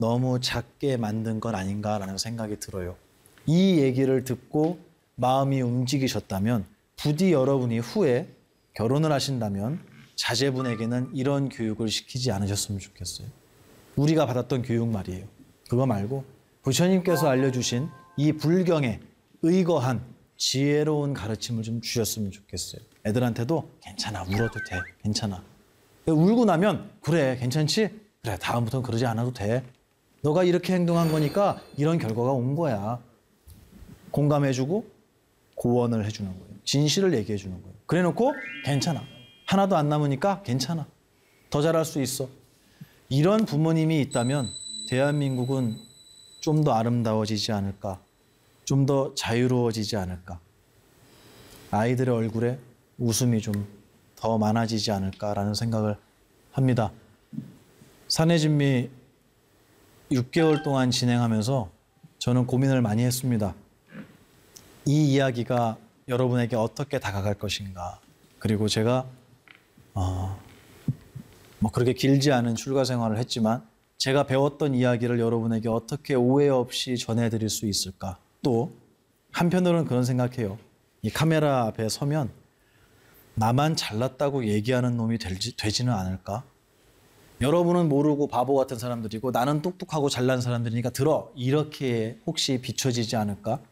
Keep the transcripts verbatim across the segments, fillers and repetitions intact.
너무 작게 만든 건 아닌가라는 생각이 들어요. 이 얘기를 듣고 마음이 움직이셨다면 부디 여러분이 후에 결혼을 하신다면 자제분에게는 이런 교육을 시키지 않으셨으면 좋겠어요. 우리가 받았던 교육 말이에요. 그거 말고 부처님께서 알려주신 이 불경에 의거한 지혜로운 가르침을 좀 주셨으면 좋겠어요. 애들한테도 괜찮아, 울어도 돼, 괜찮아. 울고 나면 그래, 괜찮지? 그래, 다음부터는 그러지 않아도 돼. 너가 이렇게 행동한 거니까 이런 결과가 온 거야. 공감해주고 고언을 해주는 거예요. 진실을 얘기해 주는 거예요. 그래놓고 괜찮아. 하나도 안 남으니까 괜찮아. 더 잘할 수 있어. 이런 부모님이 있다면 대한민국은 좀 더 아름다워지지 않을까. 좀 더 자유로워지지 않을까. 아이들의 얼굴에 웃음이 좀 더 많아지지 않을까라는 생각을 합니다. 사내진미 육 개월 동안 진행하면서 저는 고민을 많이 했습니다. 이 이야기가 여러분에게 어떻게 다가갈 것인가. 그리고 제가 어, 뭐 그렇게 길지 않은 출가 생활을 했지만 제가 배웠던 이야기를 여러분에게 어떻게 오해 없이 전해드릴 수 있을까. 또 한편으로는 그런 생각해요. 이 카메라 앞에 서면 나만 잘났다고 얘기하는 놈이 되지, 되지는 않을까. 여러분은 모르고 바보 같은 사람들이고 나는 똑똑하고 잘난 사람들이니까 들어. 이렇게 혹시 비춰지지 않을까.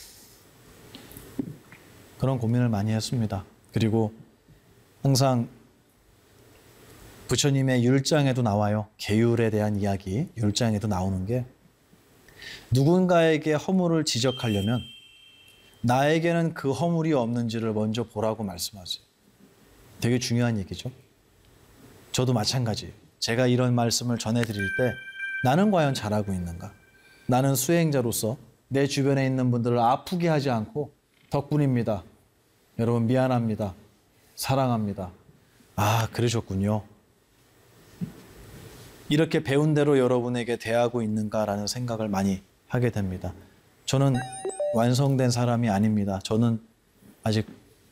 그런 고민을 많이 했습니다. 그리고 항상 부처님의 율장에도 나와요. 계율에 대한 이야기, 율장에도 나오는 게 누군가에게 허물을 지적하려면 나에게는 그 허물이 없는지를 먼저 보라고 말씀하세요. 되게 중요한 얘기죠. 저도 마찬가지예요. 제가 이런 말씀을 전해드릴 때 나는 과연 잘하고 있는가? 나는 수행자로서 내 주변에 있는 분들을 아프게 하지 않고 덕분입니다. 여러분 미안합니다. 사랑합니다. 아, 그러셨군요. 이렇게 배운 대로 여러분에게 대하고 있는가라는 생각을 많이 하게 됩니다. 저는 완성된 사람이 아닙니다. 저는 아직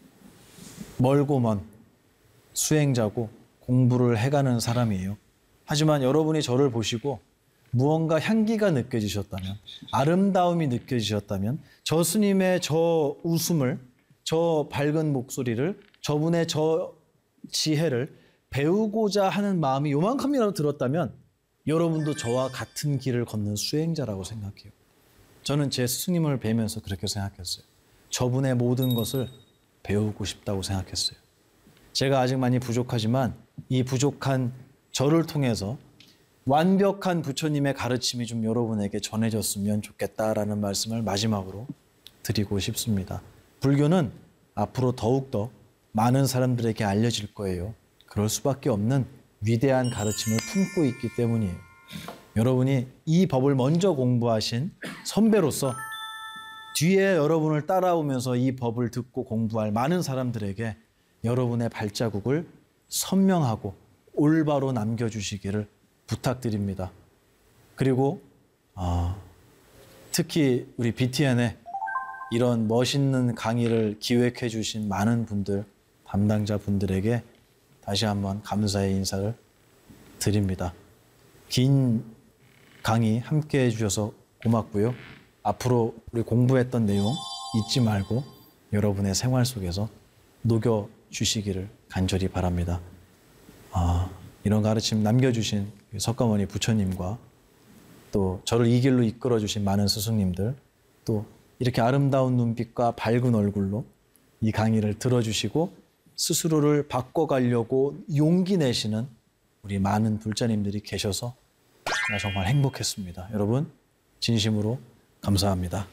멀고 먼 수행자고 공부를 해가는 사람이에요. 하지만 여러분이 저를 보시고 무언가 향기가 느껴지셨다면, 아름다움이 느껴지셨다면 저 스님의 저 웃음을, 저 밝은 목소리를, 저분의 저 지혜를 배우고자 하는 마음이 요만큼이라도 들었다면 여러분도 저와 같은 길을 걷는 수행자라고 생각해요. 저는 제 스님을 뵈면서 그렇게 생각했어요. 저분의 모든 것을 배우고 싶다고 생각했어요. 제가 아직 많이 부족하지만 이 부족한 저를 통해서 완벽한 부처님의 가르침이 좀 여러분에게 전해졌으면 좋겠다라는 말씀을 마지막으로 드리고 싶습니다. 불교는 앞으로 더욱더 많은 사람들에게 알려질 거예요. 그럴 수밖에 없는 위대한 가르침을 품고 있기 때문이에요. 여러분이 이 법을 먼저 공부하신 선배로서 뒤에 여러분을 따라오면서 이 법을 듣고 공부할 많은 사람들에게 여러분의 발자국을 선명하고 올바로 남겨주시기를 부탁드립니다. 그리고 어, 특히 우리 비티엔에 이런 멋있는 강의를 기획해 주신 많은 분들, 담당자 분들에게 다시 한번 감사의 인사를 드립니다. 긴 강의 함께 해주셔서 고맙고요. 앞으로 우리 공부했던 내용 잊지 말고 여러분의 생활 속에서 녹여주시기를 간절히 바랍니다. 아, 이런 가르침 남겨주신 석가모니 부처님과 또 저를 이 길로 이끌어주신 많은 스승님들, 또 이렇게 아름다운 눈빛과 밝은 얼굴로 이 강의를 들어주시고 스스로를 바꿔가려고 용기 내시는 우리 많은 불자님들이 계셔서 제가 정말 행복했습니다. 여러분 진심으로 감사합니다.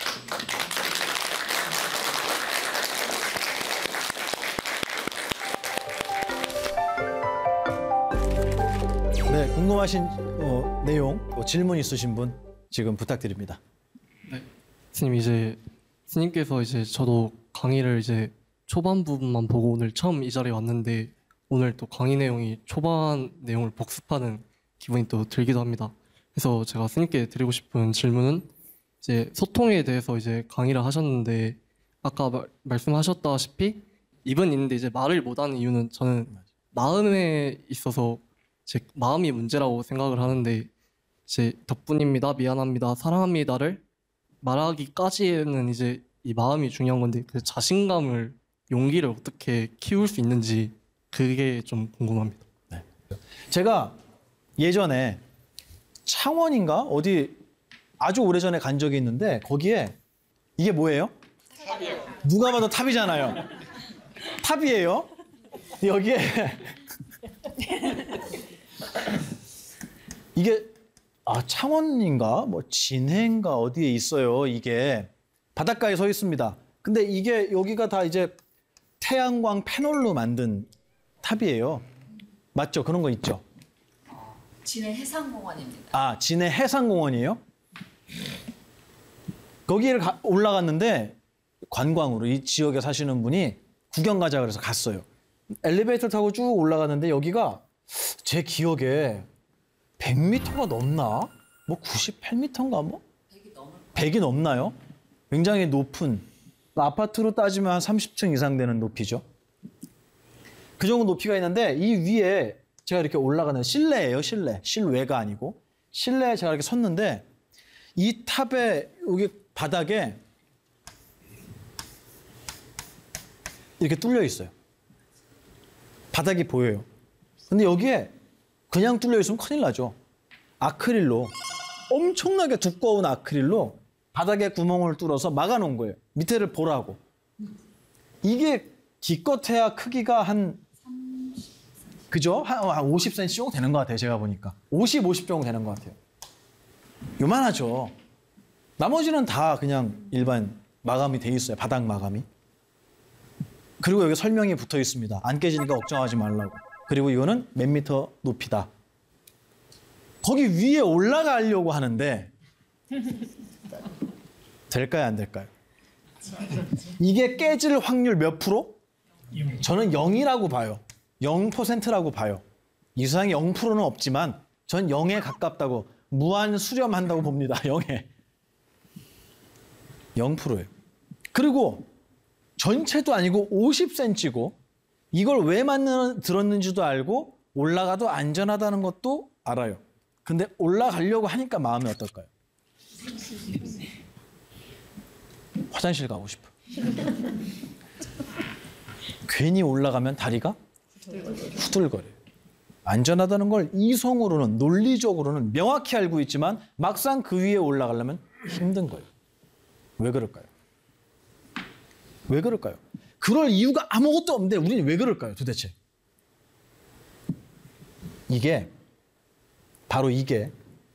네, 궁금하신 어, 내용, 또 질문 있으신 분 지금 부탁드립니다. 네, 스님 이제 스님께서 이제 저도 강의를 이제 초반 부분만 보고 오늘 처음 이 자리에 왔는데 오늘 또 강의 내용이 초반 내용을 복습하는 기분이 또 들기도 합니다. 그래서 제가 스님께 드리고 싶은 질문은 이제 소통에 대해서 이제 강의를 하셨는데 아까 말, 말씀하셨다시피 입은 있는데 이제 말을 못하는 이유는 저는 마음에 있어서 제 마음이 문제라고 생각을 하는데 이제 덕분입니다, 미안합니다, 사랑합니다를 말하기까지는 이제 이 마음이 중요한 건데 그 자신감을 용기를 어떻게 키울 수 있는지 그게 좀 궁금합니다. 제가 예전에 창원인가 어디 아주 오래전에 간 적이 있는데 거기에 이게 뭐예요? 탑이요. 누가 봐도 탑이잖아요. 탑이에요. 여기에 이게 아 창원인가 뭐 진해인가 어디에 있어요. 이게 바닷가에 서 있습니다. 근데 이게 여기가 다 이제 태양광 패널로 만든 탑이에요. 맞죠? 그런 거 있죠? 진해 해상공원입니다. 아, 진해 해상공원이에요? 거기를 가, 올라갔는데 관광으로 이 지역에 사시는 분이 구경 가자 그래서 갔어요. 엘리베이터 타고 쭉 올라갔는데 여기가 제 기억에 백 미터가 넘나? 뭐 구십팔 미터인가 뭐? 백이 넘을 백이 넘나요? 굉장히 높은 아파트로 따지면 한 삼십 층 이상 되는 높이죠. 그 정도 높이가 있는데 이 위에 제가 이렇게 올라가는 실내예요, 실내. 실외가 아니고 실내에 제가 이렇게 섰는데 이 탑에 여기 바닥에 이렇게 뚫려 있어요. 바닥이 보여요. 근데 여기에 그냥 뚫려 있으면 큰일 나죠. 아크릴로 엄청나게 두꺼운 아크릴로 바닥에 구멍을 뚫어서 막아놓은 거예요. 밑에를 보라고. 이게 기껏해야 크기가 한 그죠? 한, 한 오십 센티미터 정도 되는 것 같아요. 제가 보니까. 오십, 오십 정도 되는 것 같아요. 요만하죠. 나머지는 다 그냥 일반 마감이 돼 있어요. 바닥 마감이. 그리고 여기 설명이 붙어 있습니다. 안 깨지니까 걱정하지 말라고. 그리고 이거는 몇 미터 높이다. 거기 위에 올라가려고 하는데 될까요? 안 될까요? 이게 깨질 확률 몇 프로? 저는 영이라고 봐요. 영 퍼센트라고 봐요. 이상이 영 퍼센트는 없지만 전 영에 가깝다고 무한 수렴한다고 봅니다. 영에. 영 퍼센트예요. 그리고 전체도 아니고 오십 센티미터고 이걸 왜 만들, 들었는지도 알고 올라가도 안전하다는 것도 알아요. 근데 올라가려고 하니까 마음이 어떨까요? 화장실 가고 싶어. 괜히 올라가면 다리가 후들거려요. 안전하다는 걸 이성으로는 논리적으로는 명확히 알고 있지만 막상 그 위에 올라가려면 힘든 거예요. 왜 그럴까요? 왜 그럴까요? 그럴 이유가 아무것도 없는데 우리는 왜 그럴까요? 도대체. 이게 바로 이게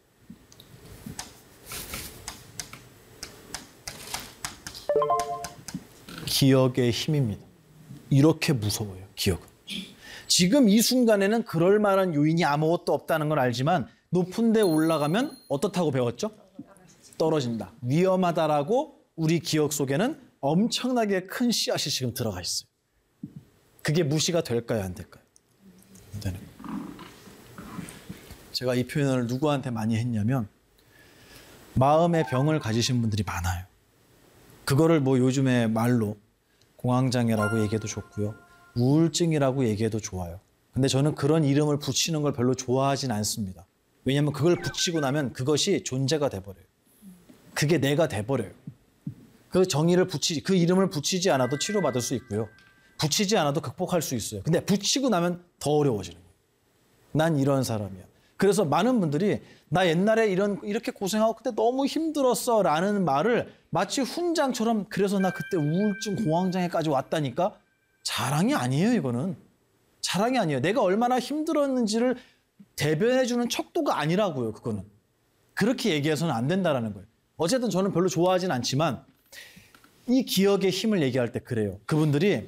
기억의 힘입니다. 이렇게 무서워요. 기억은. 지금 이 순간에는 그럴 만한 요인이 아무것도 없다는 걸 알지만 높은 데 올라가면 어떻다고 배웠죠? 떨어진다. 위험하다라고 우리 기억 속에는 엄청나게 큰 씨앗이 지금 들어가 있어요. 그게 무시가 될까요? 안 될까요? 안 되는 거예요. 제가 이 표현을 누구한테 많이 했냐면 마음의 병을 가지신 분들이 많아요. 그거를 뭐 요즘에 말로 공황장애라고 얘기해도 좋고요. 우울증이라고 얘기해도 좋아요. 근데 저는 그런 이름을 붙이는 걸 별로 좋아하진 않습니다. 왜냐하면 그걸 붙이고 나면 그것이 존재가 돼버려요. 그게 내가 돼버려요. 그 정의를 붙이지, 그 이름을 붙이지 않아도 치료받을 수 있고요. 붙이지 않아도 극복할 수 있어요. 근데 붙이고 나면 더 어려워지는 거예요. 난 이런 사람이야. 그래서 많은 분들이 나 옛날에 이런 이렇게 고생하고 그때 너무 힘들었어 라는 말을 마치 훈장처럼 그래서 나 그때 우울증 공황장애까지 왔다니까 자랑이 아니에요. 이거는 자랑이 아니에요. 내가 얼마나 힘들었는지를 대변해주는 척도가 아니라고요. 그거는 그렇게 얘기해서는 안 된다라는 거예요. 어쨌든 저는 별로 좋아하진 않지만 이 기억의 힘을 얘기할 때 그래요. 그분들이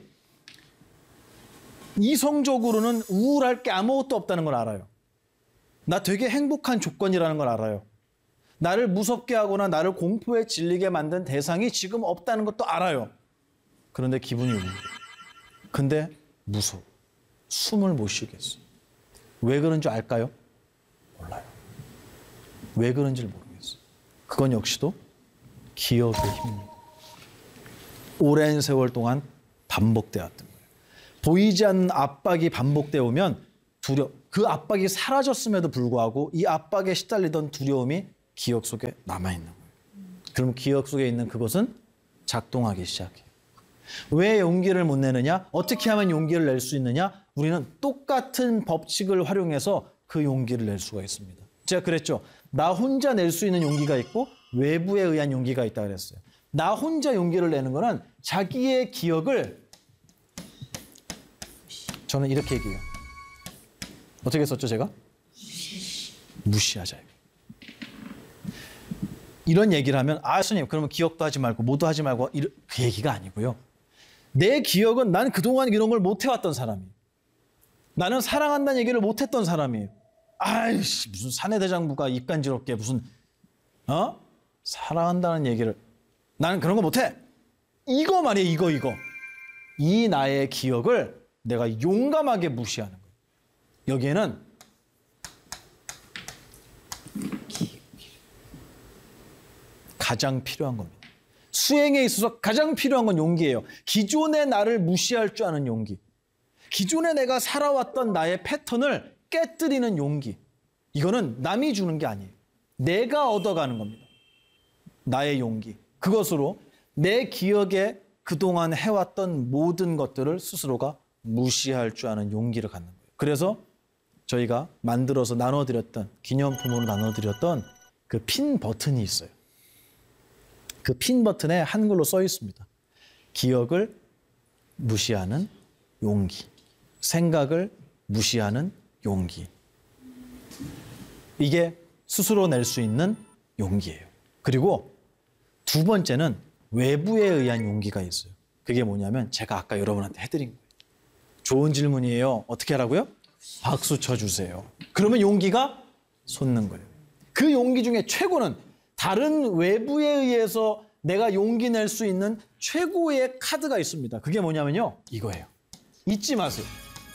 이성적으로는 우울할 게 아무것도 없다는 걸 알아요. 나 되게 행복한 조건이라는 걸 알아요. 나를 무섭게 하거나 나를 공포에 질리게 만든 대상이 지금 없다는 것도 알아요. 그런데 기분이 우울해요. 근데 무서워. 숨을 못 쉬겠어. 왜 그런지 알까요? 몰라요. 왜 그런지를 모르겠어요. 그건 역시도 기억의 힘입니다. 오랜 세월 동안 반복되었던 거예요. 보이지 않는 압박이 반복되어 오면 두려, 그 압박이 사라졌음에도 불구하고 이 압박에 시달리던 두려움이 기억 속에 남아있는 거예요. 그럼 기억 속에 있는 그것은 작동하기 시작해요. 왜 용기를 못 내느냐? 어떻게 하면 용기를 낼 수 있느냐? 우리는 똑같은 법칙을 활용해서 그 용기를 낼 수가 있습니다. 제가 그랬죠. 나 혼자 낼 수 있는 용기가 있고 외부에 의한 용기가 있다 그랬어요. 나 혼자 용기를 내는 거는 자기의 기억을 저는 이렇게 얘기해요. 어떻게 썼죠, 제가? 무시하자. 이런 얘기를 하면 아, 스님 그러면 기억도 하지 말고 뭐도 하지 말고 이런, 그 얘기가 아니고요. 내 기억은 난 그동안 이런 걸 못 해왔던 사람이에요. 나는 사랑한다는 얘기를 못 했던 사람이에요. 아이씨 무슨 사내대장부가 입간지럽게 무슨 어? 사랑한다는 얘기를 나는 그런 거 못해. 이거 말이에요. 이거 이거. 이 나의 기억을 내가 용감하게 무시하는 거예요. 여기에는 가장 필요한 겁니다. 수행에 있어서 가장 필요한 건 용기예요. 기존의 나를 무시할 줄 아는 용기. 기존에 내가 살아왔던 나의 패턴을 깨뜨리는 용기. 이거는 남이 주는 게 아니에요. 내가 얻어가는 겁니다. 나의 용기. 그것으로 내 기억에 그동안 해왔던 모든 것들을 스스로가 무시할 줄 아는 용기를 갖는 거예요. 그래서 저희가 만들어서 나눠드렸던, 기념품으로 나눠드렸던 그 핀 버튼이 있어요. 그 핀 버튼에 한글로 써 있습니다. 기억을 무시하는 용기. 생각을 무시하는 용기. 이게 스스로 낼 수 있는 용기예요. 그리고 두 번째는 외부에 의한 용기가 있어요. 그게 뭐냐면 제가 아까 여러분한테 해드린 거예요. 좋은 질문이에요. 어떻게 하라고요? 박수 쳐주세요. 그러면 용기가 솟는 거예요. 그 용기 중에 최고는 다른 외부에 의해서 내가 용기 낼 수 있는 최고의 카드가 있습니다. 그게 뭐냐면요. 이거예요. 잊지 마세요.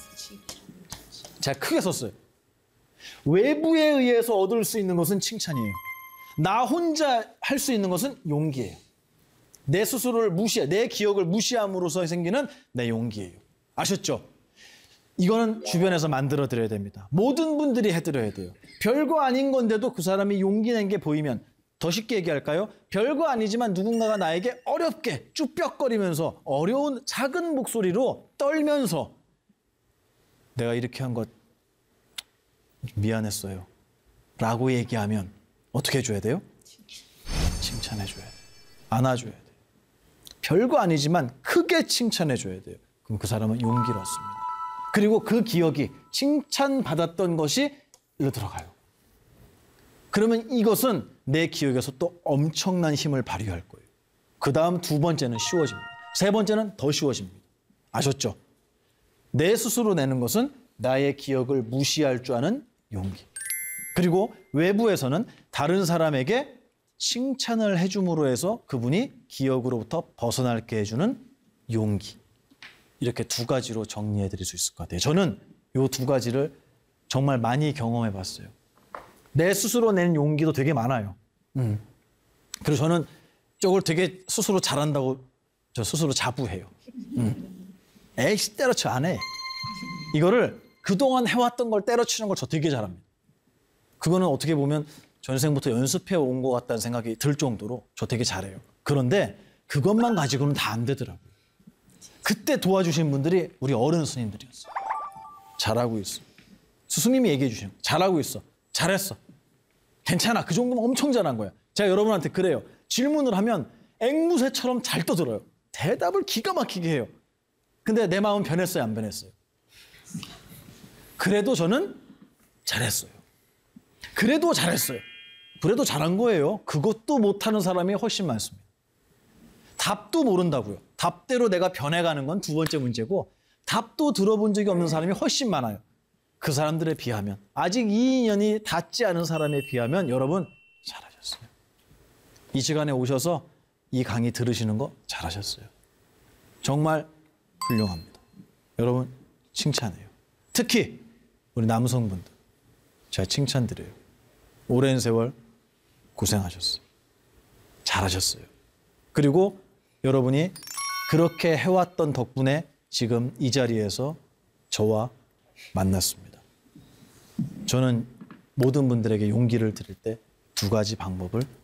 제가 크게 썼어요. 외부에 의해서 얻을 수 있는 것은 칭찬이에요. 나 혼자 할 수 있는 것은 용기예요. 내 스스로를 무시해, 내 기억을 무시함으로써 생기는 내 용기예요. 아셨죠? 이거는 주변에서 만들어 드려야 됩니다. 모든 분들이 해드려야 돼요. 별거 아닌 건데도 그 사람이 용기 낸 게 보이면 더 쉽게 얘기할까요? 별거 아니지만 누군가가 나에게 어렵게 쭈뼛거리면서 어려운 작은 목소리로 떨면서 내가 이렇게 한 것 미안했어요 라고 얘기하면 어떻게 해줘야 돼요? 칭찬해줘야 돼요. 안아줘야 돼요. 별거 아니지만 크게 칭찬해줘야 돼요. 그럼 그 사람은 용기를 얻습니다. 그리고 그 기억이 칭찬받았던 것이 일로 들어가요. 그러면 이것은 내 기억에서 또 엄청난 힘을 발휘할 거예요. 그 다음 두 번째는 쉬워집니다. 세 번째는 더 쉬워집니다. 아셨죠? 내 스스로 내는 것은 나의 기억을 무시할 줄 아는 용기. 그리고 외부에서는 다른 사람에게 칭찬을 해줌으로 해서 그분이 기억으로부터 벗어날게 해주는 용기. 이렇게 두 가지로 정리해 드릴 수 있을 것 같아요. 저는 이 두 가지를 정말 많이 경험해 봤어요. 내 스스로 내는 용기도 되게 많아요. 음. 그리고 저는 저걸 되게 스스로 잘한다고 저 스스로 자부해요. 음. 에이씨 때려쳐 안 해. 이거를 그동안 해왔던 걸 때려치는 걸 저 되게 잘합니다. 그거는 어떻게 보면 전생부터 연습해 온 것 같다는 생각이 들 정도로 저 되게 잘해요. 그런데 그것만 가지고는 다 안 되더라고요. 그때 도와주신 분들이 우리 어른 스님들이었어요. 잘하고 있어. 스승님이 얘기해 주신 거. 잘하고 있어. 잘했어. 괜찮아. 그 정도면 엄청 잘한 거야. 제가 여러분한테 그래요. 질문을 하면 앵무새처럼 잘 떠들어요. 대답을 기가 막히게 해요. 근데 내 마음은 변했어요? 안 변했어요? 그래도 저는 잘했어요. 그래도 잘했어요. 그래도 잘한 거예요. 그것도 못하는 사람이 훨씬 많습니다. 답도 모른다고요. 답대로 내가 변해가는 건 두 번째 문제고 답도 들어본 적이 없는 사람이 훨씬 많아요. 그 사람들에 비하면 아직 이 인연이 닿지 않은 사람에 비하면 여러분 잘하셨어요. 이 시간에 오셔서 이 강의 들으시는 거 잘하셨어요. 정말 훌륭합니다. 여러분 칭찬해요. 특히 우리 남성분들 제가 칭찬드려요. 오랜 세월 고생하셨어요. 잘하셨어요. 그리고 여러분이 그렇게 해왔던 덕분에 지금 이 자리에서 저와 만났습니다. 저는 모든 분들에게 용기를 드릴 때 두 가지 방법을